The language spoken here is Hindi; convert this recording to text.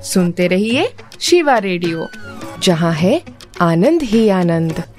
सुनते रहिए शिवा रेडियो, जहाँ है आनंद ही आनंद।